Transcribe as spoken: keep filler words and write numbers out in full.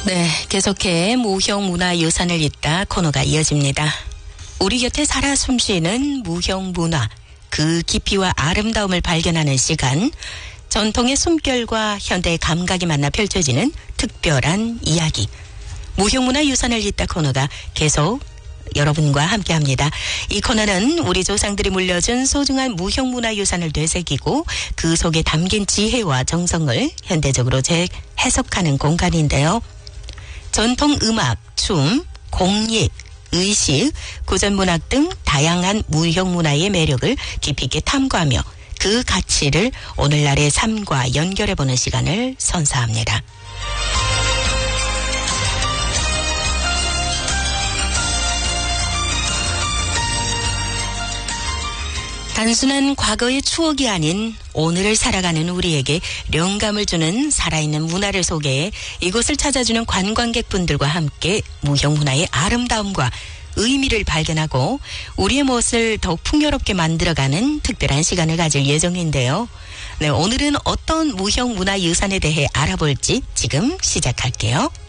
네, 계속해 무형문화유산을 잇다 코너가 이어집니다. 우리 곁에 살아 숨쉬는 무형문화, 그 깊이와 아름다움을 발견하는 시간, 전통의 숨결과 현대의 감각이 만나 펼쳐지는 특별한 이야기. 무형문화유산을 잇다 코너가 계속 여러분과 함께합니다. 이 코너는 우리 조상들이 물려준 소중한 무형문화유산을 되새기고 그 속에 담긴 지혜와 정성을 현대적으로 재해석하는 공간인데요. 전통 음악, 춤, 공예, 의식, 고전문학 등 다양한 무형문화의 매력을 깊이 있게 탐구하며 그 가치를 오늘날의 삶과 연결해보는 시간을 선사합니다. 단순한 과거의 추억이 아닌 오늘을 살아가는 우리에게 영감을 주는 살아있는 문화를 소개해 이곳을 찾아주는 관광객분들과 함께 무형문화의 아름다움과 의미를 발견하고 우리의 모습을 더욱 풍요롭게 만들어가는 특별한 시간을 가질 예정인데요. 네, 오늘은 어떤 무형문화유산에 대해 알아볼지 지금 시작할게요.